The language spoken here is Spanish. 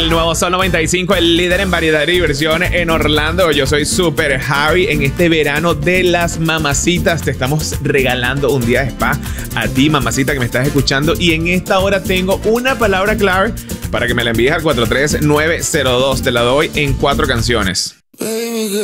el nuevo Sol 95, el líder en variedad y diversión en Orlando. Yo soy Super Javi. En este verano de las mamacitas te estamos regalando un día de spa a ti, mamacita, que me estás escuchando. Y en esta hora tengo una palabra clave para que me la envíes al 43902. Te la doy en 4 canciones. Baby,